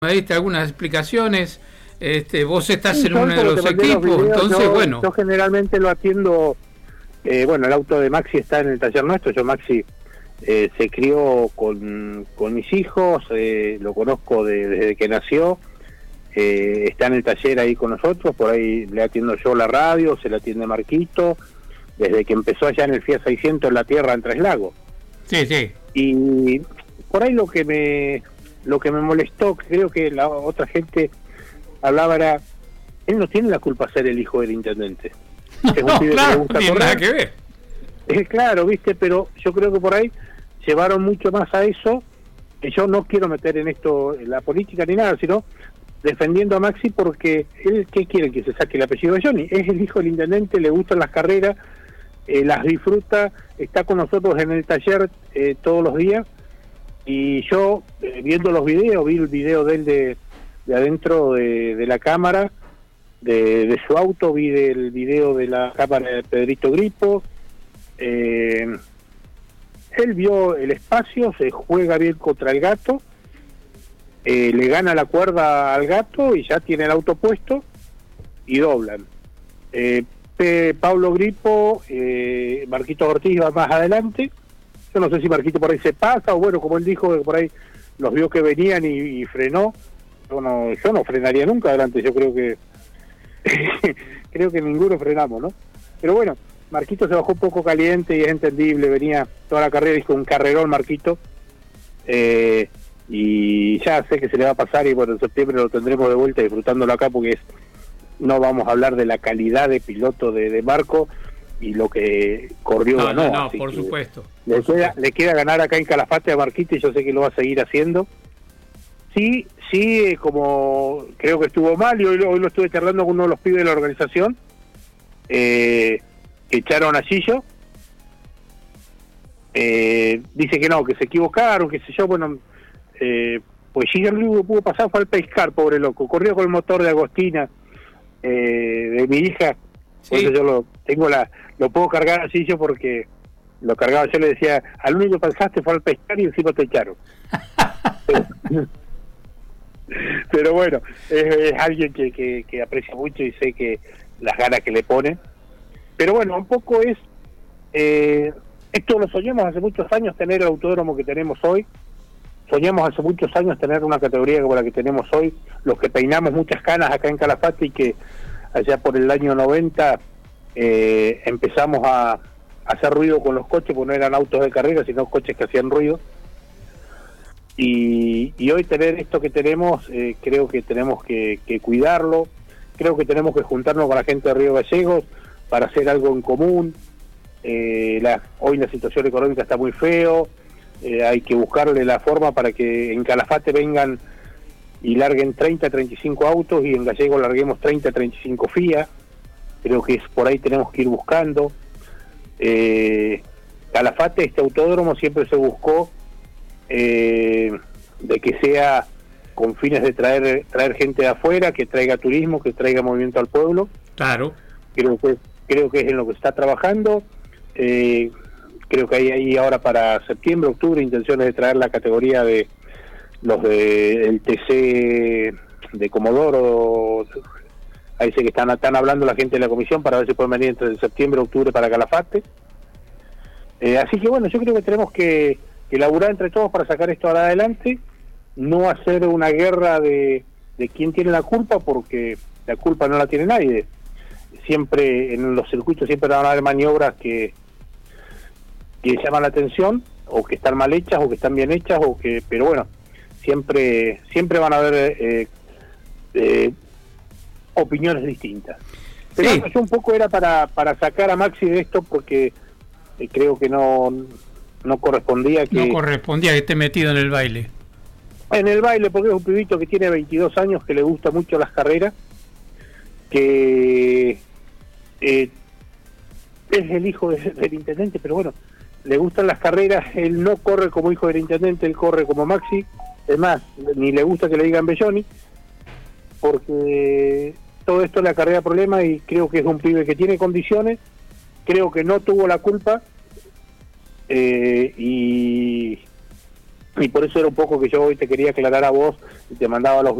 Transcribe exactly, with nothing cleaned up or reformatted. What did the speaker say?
me diste algunas explicaciones, este, vos estás Sí, en uno de los equipos, videos, entonces yo, bueno. Yo generalmente lo atiendo, eh, bueno, el auto de Maxi está en el taller nuestro, yo Maxi eh, se crió con, con mis hijos, eh, lo conozco de, desde que nació, eh, está en el taller ahí con nosotros, por ahí le atiendo yo la radio, se le atiende Marquito, desde que empezó allá en el Fiat seiscientos en la tierra en Tres Lagos. Sí, sí. Y por ahí lo que me lo que me molestó, creo que la otra gente hablaba era, él no tiene la culpa de ser el hijo del intendente. Es un No, pibe que le claro, gusta no tiene correr. nada que ver. Eh, claro, viste, pero yo creo que por ahí llevaron mucho más a eso, que yo no quiero meter en esto en la política ni nada, sino defendiendo a Maxi porque él, ¿qué quiere? Que se saque el apellido de Johnny. Es el hijo del intendente, le gustan las carreras, eh, las disfruta, está con nosotros en el taller eh, todos los días, y yo eh, viendo los videos, vi el video de él de, de adentro de, de la cámara, de, de su auto, vi el video de la cámara de Pedrito Gripo, eh, él vio el espacio, se juega bien contra el gato, eh, le gana la cuerda al gato y ya tiene el auto puesto y doblan. Eh, P, Pablo Gripo, eh, Marquito Ortiz va más adelante. Yo no sé si Marquito por ahí se pasa, o bueno, como él dijo, que por ahí los vio que venían y, y frenó. Yo no, yo no frenaría nunca adelante, yo creo que creo que ninguno frenamos, ¿no? Pero bueno, Marquito se bajó un poco caliente y es entendible, venía toda la carrera, dijo un carrerón Marquito, eh, y ya sé que se le va a pasar y bueno, en septiembre lo tendremos de vuelta disfrutándolo acá, porque es, no vamos a hablar de la calidad de piloto de, de Marco y lo que corrió No, ganó. no, no, por supuesto. Le, por queda, supuesto. le queda ganar acá en Calafate a Marquito y yo sé que lo va a seguir haciendo. Sí, sí, como creo que estuvo mal y hoy, hoy lo estuve charlando con uno de los pibes de la organización, eh, que echaron a Gillo, eh, dice que no, que se equivocaron, que sé yo, bueno, eh, pues Gillo lo único que pudo pasar fue al pescar, pobre loco, corrió con el motor de Agostina, eh, de mi hija, por Sí. eso yo lo tengo la, lo puedo cargar a Gillo porque lo cargaba, yo le decía, al único que pasaste fue al pescar y encima te echaron. pero, pero bueno, es, es alguien que, que, que aprecia mucho y sé que las ganas que le pone. Pero bueno, un poco es, eh, esto lo soñamos hace muchos años, tener el autódromo que tenemos hoy. Soñamos hace muchos años tener una categoría como la que tenemos hoy, los que peinamos muchas canas acá en Calafate y que allá por el año noventa eh, empezamos a, a hacer ruido con los coches, porque no eran autos de carrera, sino coches que hacían ruido. Y, y hoy tener esto que tenemos, eh, creo que tenemos que, que cuidarlo, creo que tenemos que juntarnos con la gente de Río Gallegos para hacer algo en común. Eh, la, hoy la situación económica está muy feo, eh, hay que buscarle la forma para que en Calafate vengan y larguen treinta, treinta y cinco autos y en Gallegos larguemos treinta, treinta y cinco Fiat. Creo que es por ahí tenemos que ir buscando. Eh, Calafate, este autódromo siempre se buscó eh, de que sea con fines de traer traer gente de afuera, que traiga turismo, que traiga movimiento al pueblo. Claro. Creo que creo que es en lo que está trabajando. Eh, creo que hay ahí ahora para septiembre, octubre intenciones de traer la categoría de los de el T C de Comodoro. Ahí sé que están, están hablando la gente de la comisión para ver si pueden venir entre septiembre y octubre para Calafate. Eh, así que bueno, yo creo que tenemos que, que laburar entre todos para sacar esto adelante, no hacer una guerra de, de quién tiene la culpa, porque la culpa no la tiene nadie. Siempre en los circuitos siempre van a haber maniobras que, que llaman la atención, o que están mal hechas, o que están bien hechas, o que, pero bueno, siempre siempre van a haber eh, eh, opiniones distintas. Pero Sí. bueno, yo un poco era para, para sacar a Maxi de esto porque eh, creo que no, no correspondía que... No correspondía que esté metido en el baile. En el baile, porque es un pibito que tiene veintidós años, que le gusta mucho las carreras, que eh, es el hijo de, del intendente, pero bueno, le gustan las carreras, él no corre como hijo del intendente, él corre como Maxi, es más, ni le gusta que le digan Belloni, porque todo esto le acarrea problemas y creo que es un pibe que tiene condiciones, creo que no tuvo la culpa, eh, y y por eso era un poco que yo hoy te quería aclarar a vos y te mandaba los